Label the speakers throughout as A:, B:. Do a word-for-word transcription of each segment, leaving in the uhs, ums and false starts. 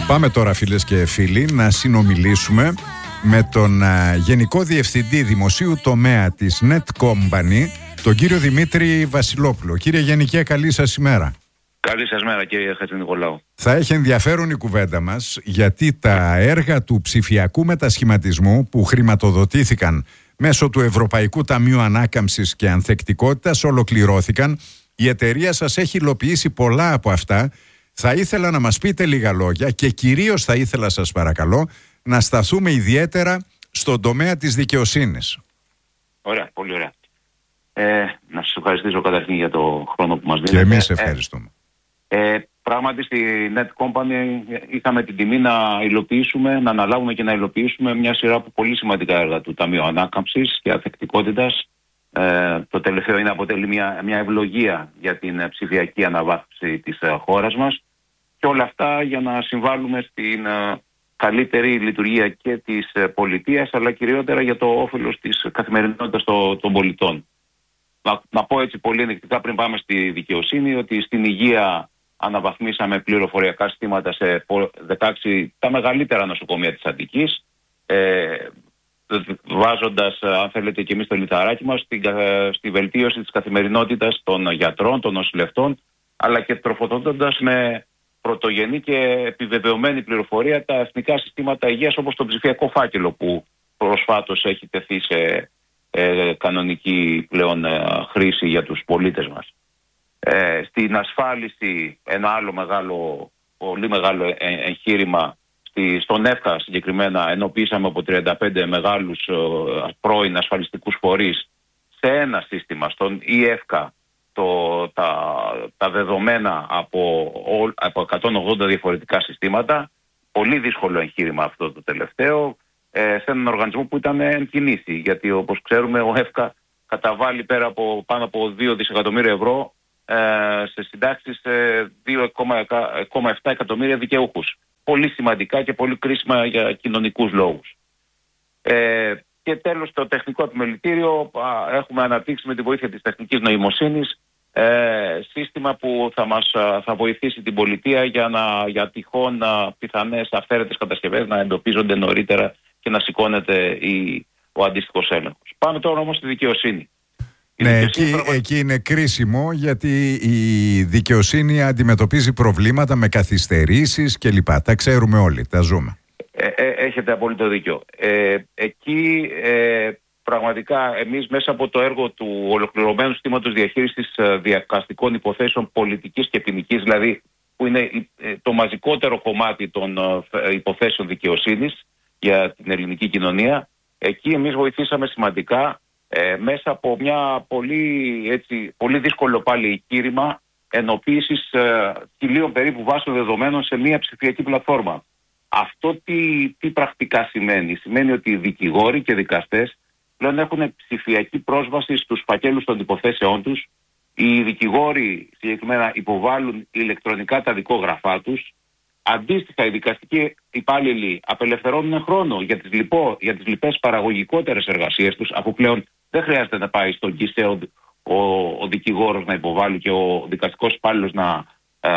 A: Πάμε τώρα, φίλες και φίλοι, να συνομιλήσουμε με τον α, Γενικό Διευθυντή Δημοσίου Τομέα της Net Company, τον κύριο Δημήτρη Βασιλόπουλο. Κύριε Γενικέ, καλή σας ημέρα.
B: Καλή σας μέρα, κύριε Χατζηνικολάου.
A: Θα έχει ενδιαφέρον η κουβέντα μας, γιατί τα έργα του ψηφιακού μετασχηματισμού που χρηματοδοτήθηκαν μέσω του Ευρωπαϊκού Ταμείου Ανάκαμψης και Ανθεκτικότητας ολοκληρώθηκαν. Η εταιρεία σας έχει υλοποιήσει πολλά από αυτά. Θα ήθελα να μας πείτε λίγα λόγια και κυρίως θα ήθελα, σας παρακαλώ, να σταθούμε ιδιαίτερα στον τομέα της δικαιοσύνης.
B: Ωραία, πολύ ωραία. Ε, να σας ευχαριστήσω καταρχήν για το χρόνο που μας δίνετε.
A: Και εμείς ευχαριστούμε.
B: Ε, ε, πράγματι στη Net Company είχαμε την τιμή να υλοποιήσουμε, να αναλάβουμε και να υλοποιήσουμε μια σειρά από πολύ σημαντικά έργα του Ταμείου Ανάκαμψης και Ανθεκτικότητας. Ε, το τελευταίο είναι αποτελεί μια, μια ευλογία για την ψηφιακή αναβάθμιση της ε, χώρας μας, και όλα αυτά για να συμβάλλουμε στην ε, καλύτερη λειτουργία και της ε, πολιτείας, αλλά κυριότερα για το όφελος της καθημερινότητας των, των πολιτών. Να, να πω έτσι πολύ ενδεικτικά πριν πάμε στη δικαιοσύνη, ότι στην υγεία αναβαθμίσαμε πληροφοριακά συστήματα σε δεκαέξι τα μεγαλύτερα νοσοκομεία της Αττικής, ε, βάζοντας, αν θέλετε, και εμείς το λιθαράκι μας στη, στη βελτίωση της καθημερινότητας των γιατρών, των νοσηλευτών, αλλά και τροφοδοτώντας με πρωτογενή και επιβεβαιωμένη πληροφορία τα εθνικά συστήματα υγείας, όπως το ψηφιακό φάκελο που προσφάτως έχει τεθεί σε ε, κανονική πλέον ε, χρήση για τους πολίτες μας. Ε, στην ασφάλιση, ένα άλλο μεγάλο, πολύ μεγάλο ε, εγχείρημα, στον ΕΦΚΑ συγκεκριμένα ενοποιήσαμε από τριάντα πέντε μεγάλους ε, πρώην ασφαλιστικούς φορείς σε ένα σύστημα, στον ΙΕΦΚΑ, το, τα, τα δεδομένα από, από εκατόν ογδόντα διαφορετικά συστήματα. Πολύ δύσκολο εγχείρημα αυτό το τελευταίο, ε, σε έναν οργανισμό που ήταν εν κινήσει, γιατί όπως ξέρουμε ο ΕΦΚΑ καταβάλει πέρα από πάνω από δύο δισεκατομμύρια ευρώ ε, σε συντάξεις σε δύο κόμμα επτά εκατομμύρια δικαιούχους. Πολύ σημαντικά και πολύ κρίσιμα για κοινωνικούς λόγους. Ε, και τέλος, το τεχνικό επιμελητήριο α, έχουμε αναπτύξει με τη βοήθεια της τεχνικής νοημοσύνης ε, σύστημα που θα μας θα βοηθήσει την πολιτεία για, να, για τυχόν α, πιθανές αυθαίρετες κατασκευές να εντοπίζονται νωρίτερα και να σηκώνεται η, ο αντίστοιχος έλεγχος. Πάμε τώρα όμως στη δικαιοσύνη.
A: Ναι, εκεί, πραγμα... εκεί είναι κρίσιμο, γιατί η δικαιοσύνη αντιμετωπίζει προβλήματα με καθυστερήσεις κλπ. Τα ξέρουμε όλοι, τα ζούμε.
B: Ε, ε, έχετε απόλυτο δίκιο. Ε, εκεί ε, πραγματικά εμείς μέσα από το έργο του ολοκληρωμένου συστήματος διαχείρισης διακαστικών υποθέσεων πολιτικής και ποινικής, δηλαδή που είναι το μαζικότερο κομμάτι των υποθέσεων δικαιοσύνης για την ελληνική κοινωνία, εκεί εμείς βοηθήσαμε σημαντικά Ε, μέσα από μια πολύ, έτσι, πολύ δύσκολο πάλι εγχείρημα ενοποίησης ε, χιλίων περίπου βάσεων δεδομένων σε μια ψηφιακή πλατφόρμα. Αυτό τι, τι πρακτικά σημαίνει? Σημαίνει ότι οι δικηγόροι και δικαστές πλέον έχουν ψηφιακή πρόσβαση στους φακέλους των υποθέσεών τους. Οι δικηγόροι συγκεκριμένα υποβάλλουν ηλεκτρονικά τα δικόγραφά τους. Αντίστοιχα, οι δικαστικοί υπάλληλοι απελευθερώνουν χρόνο για τις, λοιπό, για τις λοιπές παραγωγικότερες εργασίες τους, αφού πλέον δεν χρειάζεται να πάει στον ΚΙΣΕ ο, ο δικηγόρος να υποβάλει και ο δικαστικός υπάλληλος να α,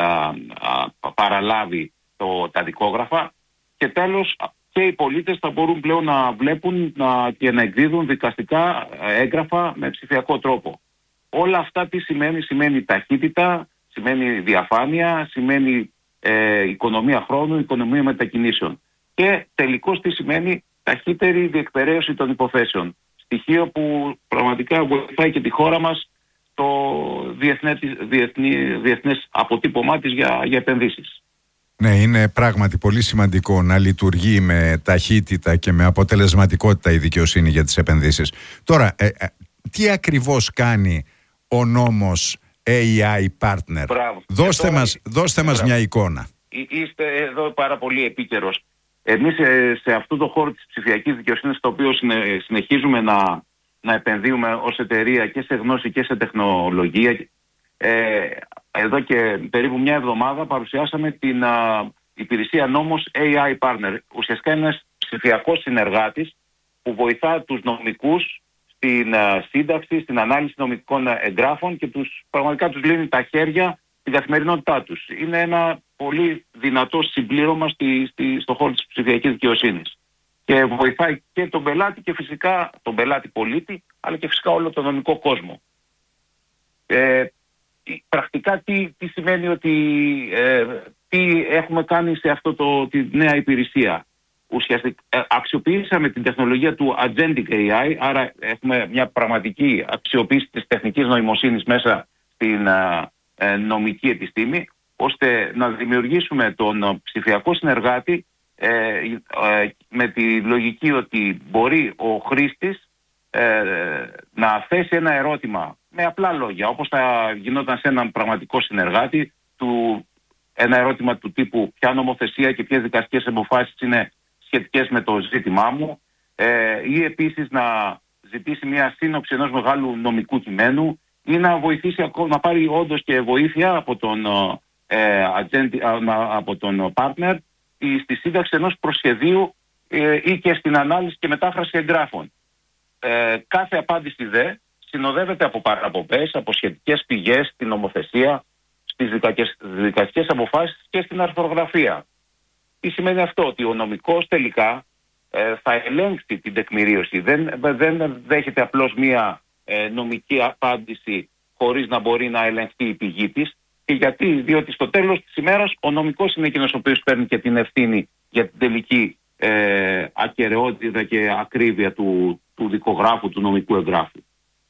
B: α, παραλάβει το, τα δικόγραφα. Και τέλος, και οι πολίτες θα μπορούν πλέον να βλέπουν να, και να εκδίδουν δικαστικά έγγραφα με ψηφιακό τρόπο. Όλα αυτά τι σημαίνει? Σημαίνει ταχύτητα, σημαίνει διαφάνεια, σημαίνει Ε, οικονομία χρόνου, οικονομία μετακινήσεων. Και τελικώς τι σημαίνει? Ταχύτερη διεκπεραίωση των υποθέσεων. Στοιχείο που πραγματικά βοηθάει και τη χώρα μας στο διεθνές, διεθνή, διεθνές αποτύπωμά της για, για επενδύσεις.
A: Ναι, είναι πράγματι πολύ σημαντικό να λειτουργεί με ταχύτητα και με αποτελεσματικότητα η δικαιοσύνη για τις επενδύσεις. Τώρα, ε, ε, τι ακριβώς κάνει ο νόμος έι άι Partner?
B: Μπράβο.
A: Δώστε
B: τώρα,
A: μας, δώστε μας μια εικόνα.
B: Είστε εδώ πάρα πολύ επίκαιρος. Εμείς σε αυτό το χώρο της ψηφιακής δικαιοσύνης, στο οποίο συνεχίζουμε να, να επενδύουμε ως εταιρεία και σε γνώση και σε τεχνολογία, ε, εδώ και περίπου μια εβδομάδα παρουσιάσαμε την α, υπηρεσία νόμος έι άι Partner. Ουσιαστικά είναι ένας ψηφιακός συνεργάτης που βοηθά τους νομικούς στην uh, σύνταξη, στην ανάλυση νομικών εγγράφων και τους, πραγματικά τους λύνει τα χέρια στην καθημερινότητά τους. Είναι ένα πολύ δυνατό συμπλήρωμα στη, στη, στο χώρο της ψηφιακής δικαιοσύνης. Και βοηθάει και τον πελάτη και φυσικά τον πελάτη πολίτη, αλλά και φυσικά όλο τον νομικό κόσμο. Ε, πρακτικά τι, τι σημαίνει ότι ε, τι έχουμε κάνει σε αυτό το, τη νέα υπηρεσία. Ουσιαστικά ε, αξιοποιήσαμε την τεχνολογία του Agentic έι άι, άρα έχουμε μια πραγματική αξιοποίηση της τεχνικής νοημοσύνης μέσα στην ε, νομική επιστήμη, ώστε να δημιουργήσουμε τον ψηφιακό συνεργάτη ε, ε, με τη λογική ότι μπορεί ο χρήστης ε, να θέσει ένα ερώτημα με απλά λόγια, όπως θα γινόταν σε έναν πραγματικό συνεργάτη, του, ένα ερώτημα του τύπου ποια νομοθεσία και ποιες δικαστικές αποφάσεις είναι σχετικές με το ζήτημά μου, ε, ή επίσης να ζητήσει μια σύνοψη ενός μεγάλου νομικού κειμένου, ή να βοηθήσει ακόμα, να πάρει όντως και βοήθεια από τον, ε, agent, από τον partner στη σύνταξη ενός προσχεδίου ε, ή και στην ανάλυση και μετάφραση εγγράφων. Ε, κάθε απάντηση δε συνοδεύεται από παραπομπές, από σχετικές πηγές στην νομοθεσία, στις δικαστικές αποφάσεις και στην αρθρογραφία. Τι σημαίνει αυτό? Ότι ο νομικός τελικά ε, θα ελέγξει την τεκμηρίωση. Δεν, δεν δέχεται απλώς μία ε, νομική απάντηση χωρίς να μπορεί να ελεγχθεί η πηγή της. Και γιατί? Διότι στο τέλος της ημέρας ο νομικός είναι εκείνος ο οποίος παίρνει και την ευθύνη για την τελική ε, ακεραιότητα και ακρίβεια του, του δικογράφου, του νομικού εγγράφου.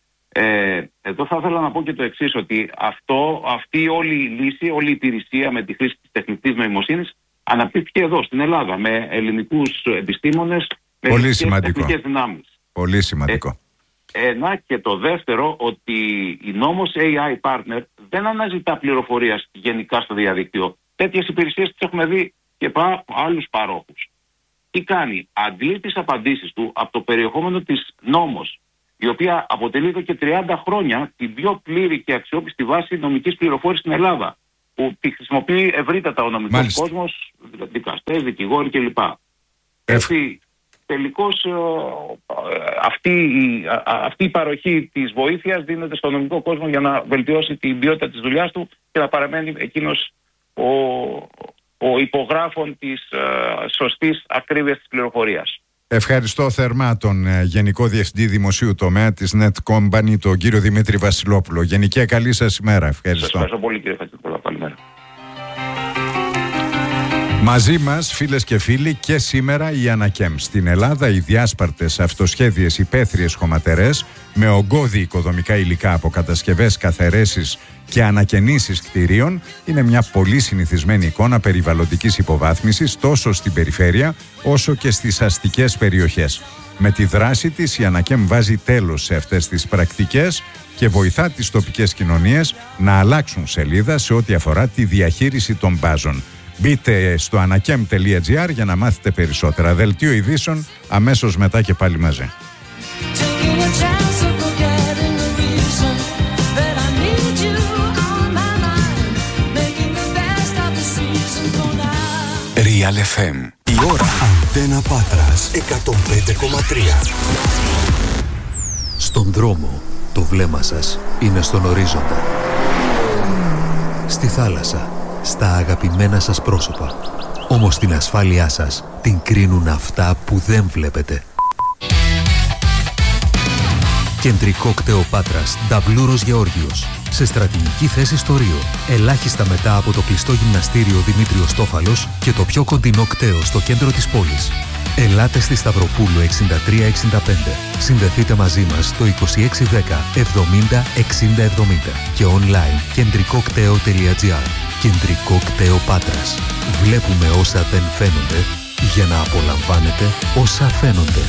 B: Ε, εδώ θα ήθελα να πω και το εξής, ότι αυτό, αυτή όλη η λύση, όλη η υπηρεσία με τη χρήση της τεχνητής νοημοσύνης αναπτύχθηκε εδώ στην Ελλάδα με ελληνικούς επιστήμονες, με ελληνικές τεχνικές δυνάμεις.
A: Πολύ σημαντικό.
B: Ε, ένα και το δεύτερο, ότι η νόμος έι άι Partner δεν αναζητά πληροφορία γενικά στο διαδίκτυο. Τέτοιες υπηρεσίες τις έχουμε δει και από άλλους παρόχους. Τι κάνει? Αντλεί τις απαντήσεις του από το περιεχόμενο της νόμος, η οποία αποτελεί εδώ και τριάντα χρόνια την πιο πλήρη και αξιόπιστη βάση νομικής πληροφόρησης στην Ελλάδα, που τη χρησιμοποιεί ευρύτατα ο νομικός Μάλιστα. κόσμος, δικαστές, δικηγόροι κλπ. Έτσι, τελικώς αυτή η, αυτή η παροχή της βοήθειας δίνεται στον νομικό κόσμο για να βελτιώσει την ποιότητα της δουλειάς του και να παραμένει εκείνος ο, ο υπογράφων της uh, σωστής ακρίβειας της πληροφορίας.
A: Ευχαριστώ θερμά τον ε, Γενικό Διευθυντή Δημοσίου Τομέα της Net Company, τον κύριο Δημήτρη Βασιλόπουλο. Γενική καλή σας ημέρα. Ευχαριστώ. Σας
B: ευχαριστώ πολύ κύριε Βασιλόπουλο. Καλημέρα.
A: Μαζί μας, φίλες και φίλοι, και σήμερα η Ανακέμ. Στην Ελλάδα οι διάσπαρτες αυτοσχέδιες υπαίθριες χωματερές με ογκώδη οικοδομικά υλικά από κατασκευές, καθαιρέσεις και ανακαινήσεις κτηρίων είναι μια πολύ συνηθισμένη εικόνα περιβαλλοντικής υποβάθμισης τόσο στην περιφέρεια όσο και στις αστικές περιοχές. Με τη δράση της η Ανακέμ βάζει τέλος σε αυτές τις πρακτικές και βοηθά τις τοπικές κοινωνίες να αλλάξουν σελίδα σε ό,τι αφορά τη διαχείριση των μπάζων. Μπείτε στο ανακέμ τελεία τζι άρ για να μάθετε περισσότερα. Δελτίο ειδήσεων αμέσως μετά και πάλι μαζί.
C: Real εφ εμ. Η ώρα. Αντένα Πάτρας εκατόν πέντε κόμμα τρία.
D: Στον δρόμο το βλέμμα σας είναι στον ορίζοντα. Στη θάλασσα, στα αγαπημένα σας πρόσωπα. Όμως την ασφάλειά σας την κρίνουν αυτά που δεν βλέπετε. Κεντρικό κτέο Πάτρας, Νταβλούρος Γεώργιος. Σε στρατηγική θέση στο Ρίο. Ελάχιστα μετά από το κλειστό γυμναστήριο Δημήτριος Τόφαλος και το πιο κοντινό κτέο στο κέντρο της πόλης. Ελάτε στη Σταυροπούλου εξήντα τρία εξήντα πέντε. Συνδεθείτε μαζί μας στο είκοσι έξι δέκα εβδομήντα εξήντα εβδομήντα και online κεντρικό κτέο τελεία τζι άρ. Κεντρικό κτέο Πάτρας. Βλέπουμε όσα δεν φαίνονται για να απολαμβάνετε όσα φαίνονται.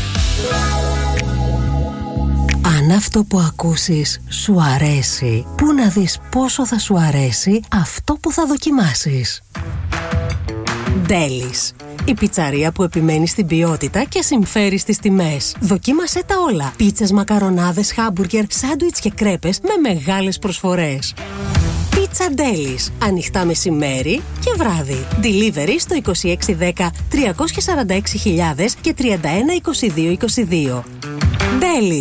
E: Αν αυτό που ακούσεις σου αρέσει, πού να δεις πόσο θα σου αρέσει αυτό που θα δοκιμάσεις. Ντέλις. Η πιτσαρία που επιμένει στην ποιότητα και συμφέρει στις τιμές. Δοκίμασέ τα όλα. Πίτσες, μακαρονάδες, χάμπουργκερ, σάντουιτς και κρέπες με μεγάλες προσφορές. Πίτσα Ντέλις. Ανοιχτά μεσημέρι και βράδυ. Delivery στο είκοσι έξι δέκα τριακόσια σαράντα έξι χιλιάδες και τριάντα ένα είκοσι δύο είκοσι δύο. Ντέλις.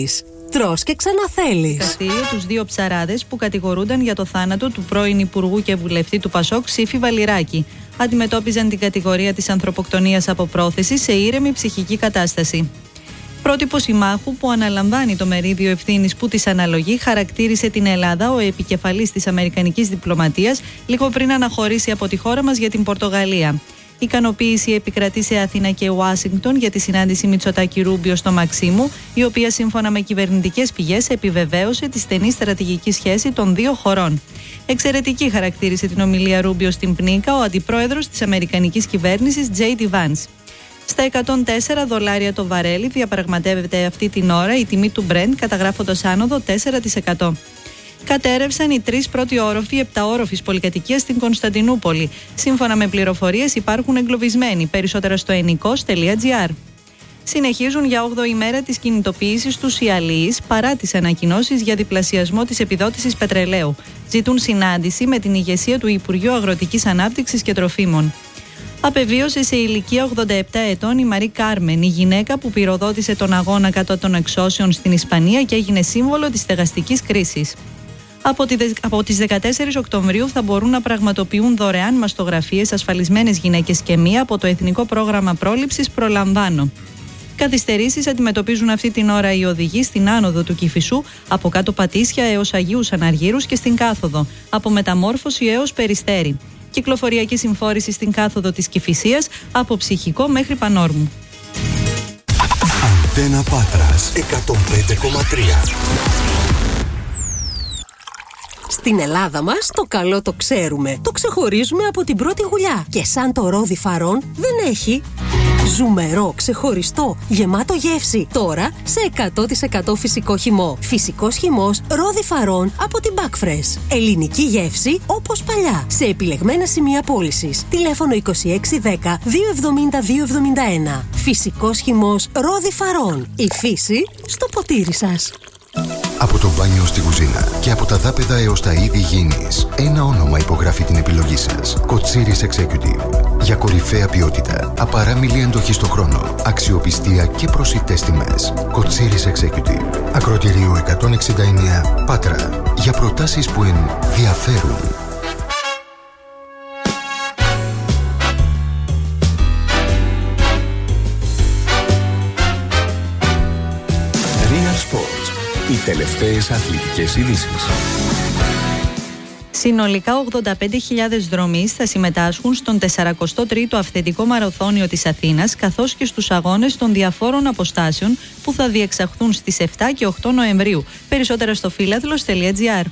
E: τρως και ξαναθέλεις.
F: Δικαστήριο τους δύο ψαράδες που κατηγορούνταν για το θάνατο του πρώην Υπουργού και βουλευτή του Πασόκ Σύφη Βαλιράκη. Αντιμετώπιζαν την κατηγορία της ανθρωποκτονίας από πρόθεση σε ήρεμη ψυχική κατάσταση. Πρότυπο συμμάχου που αναλαμβάνει το μερίδιο ευθύνης που της αναλογεί, χαρακτήρισε την Ελλάδα ο επικεφαλής της αμερικανικής διπλωματίας λίγο πριν αναχωρήσει από τη χώρα μας για την Πορτογαλία. Ικανοποίηση επικρατεί σε Αθήνα και Ουάσιγκτον για τη συνάντηση Μητσοτάκη-Ρούμπιο στο Μαξίμου, η οποία σύμφωνα με κυβερνητικές πηγές επιβεβαίωσε τη στενή στρατηγική σχέση των δύο χωρών. Εξαιρετική χαρακτήρισε την ομιλία Ρούμπιο στην Πνίκα ο αντιπρόεδρος της αμερικανικής κυβέρνησης τζέι ντι Vance. Στα εκατόν τέσσερα δολάρια το βαρέλι διαπραγματεύεται αυτή την ώρα η τιμή του Brent, καταγράφοντας άνοδο τέσσερα τοις εκατό. Κατέρευσαν οι τρεις πρώτοι όροφοι επταόροφης πολυκατοικίας στην Κωνσταντινούπολη. Σύμφωνα με πληροφορίες υπάρχουν εγκλωβισμένοι, περισσότερα στο ενικός τελεία τζι άρ. Συνεχίζουν για όγδοη μέρα της κινητοποίησης τους οι αλλοίς παρά τις ανακοινώσεις για διπλασιασμό της επιδότησης πετρελαίου. Ζητούν συνάντηση με την ηγεσία του Υπουργείου Αγροτικής Ανάπτυξης και Τροφίμων. Απεβίωσε σε ηλικία ογδόντα επτά ετών η Μαρή Κάρμεν, η γυναίκα που πυροδότησε τον αγώνα κατά των εξώσεων στην Ισπανία και έγινε σύμβολο της στεγαστικής κρίσης. Από, τη, από τις δεκατέσσερις Οκτωβρίου θα μπορούν να πραγματοποιούν δωρεάν μαστογραφίες ασφαλισμένες γυναίκες και μία από το Εθνικό Πρόγραμμα Πρόληψης Προλαμβάνω. Καθυστερήσεις αντιμετωπίζουν αυτή την ώρα οι οδηγοί στην άνοδο του Κηφισού, από κάτω Πατήσια έως Αγίους Αναργύρους και στην κάθοδο, από Μεταμόρφωση έως Περιστέρι. Κυκλοφοριακή συμφόρηση στην κάθοδο της Κηφισίας, από Ψυχικό μέχρι Πανόρμου.
C: Αντένα Πάτρας εκατόν πέντε κόμμα τρία.
E: Στην Ελλάδα μας το καλό το ξέρουμε. Το ξεχωρίζουμε από την πρώτη γουλιά. Και σαν το ρόδι Φαρών δεν έχει. Ζουμερό, ξεχωριστό, γεμάτο γεύση. Τώρα σε εκατό τοις εκατό φυσικό χυμό. Φυσικός χυμός ρόδι Φαρών από την Backfresh. Ελληνική γεύση όπως παλιά. Σε επιλεγμένα σημεία πώλησης. Τηλέφωνο είκοσι έξι δέκα δύο εβδομήντα δύο εβδομήντα ένα. Φυσικός χυμός ρόδι Φαρών. Η φύση στο ποτήρι σας.
C: Από το μπάνιο στη κουζίνα και από τα δάπεδα έως τα είδη γήινης, ένα όνομα υπογράφει την επιλογή σας. Κοτσίρις Executive. Για κορυφαία ποιότητα, απαράμιλη εντοχή στο χρόνο, αξιοπιστία και προσιτές τιμές. Κοτσίρις Executive. Ακροτηρίου εκατόν εξήντα εννέα Πάτρα. Για προτάσεις που ενδιαφέρουν.
G: Οι τελευταίες αθλητικές ειδήσεις.
F: Συνολικά ογδόντα πέντε χιλιάδες δρομείς θα συμμετάσχουν στον τεσσαρακοστό τρίτο αυθεντικό μαραθώνιο της Αθήνας, καθώς και στους αγώνες των διαφόρων αποστάσεων που θα διεξαχθούν στις επτά και οκτώ Νοεμβρίου. Περισσότερα στο φύλαθλος τελεία τζι άρ.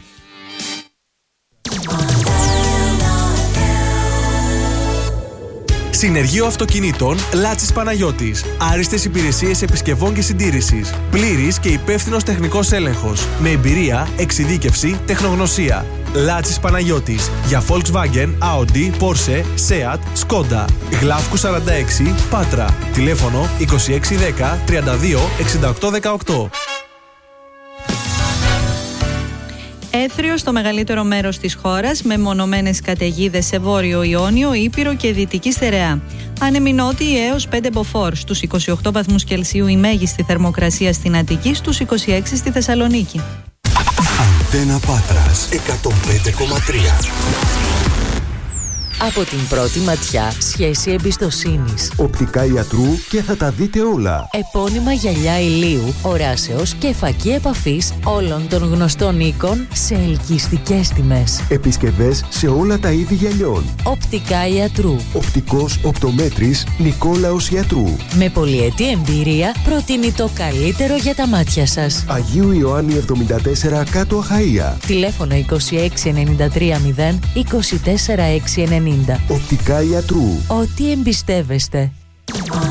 H: Συνεργείο Αυτοκινήτων Λάτσης Παναγιώτης. Άριστες υπηρεσίες επισκευών και συντήρησης. Πλήρης και υπεύθυνος τεχνικός έλεγχος. Με εμπειρία, εξειδίκευση, τεχνογνωσία. Λάτσης Παναγιώτης. Για Volkswagen, Audi, Porsche, Seat, Skoda. Γλάφκου σαράντα έξι, Πάτρα. Τηλέφωνο είκοσι έξι δέκα τριάντα δύο εξήντα οκτώ δεκαοκτώ.
F: Έθριο στο μεγαλύτερο μέρος της χώρας, με μονομένες καταιγίδες σε Βόρειο Ιόνιο, Ήπειρο και Δυτική Στερεά. Άνεμοι νότιοι έως πέντε μποφόρ, στους είκοσι οκτώ βαθμούς Κελσίου η μέγιστη θερμοκρασία στην Αττική, στους είκοσι έξι στη Θεσσαλονίκη.
C: Αντένα Πάτρας εκατόν πέντε κόμμα τρία.
I: Από την πρώτη ματιά, σχέση εμπιστοσύνης.
C: Οπτικά ιατρού και θα τα δείτε όλα.
I: Επώνυμα γυαλιά ηλίου, οράσεως και φακή επαφής όλων των γνωστών οίκων σε ελκυστικές τιμές.
C: Επισκευές σε όλα τα είδη γυαλιών.
I: Οπτικά ιατρού.
C: Οπτικός οπτομέτρης Νικόλαος Ιατρού.
I: Με πολυετή εμπειρία προτείνει το καλύτερο για τα μάτια σας.
C: Αγίου Ιωάννη εβδομήντα τέσσερα κάτω Αχαΐα.
I: Τηλέφωνο είκοσι έξι ενενήντα τρία μηδέν είκοσι τέσσερα έξι ενενήντα.
C: Οπτικά ιατρού.
I: Ό,τι εμπιστεύεστε.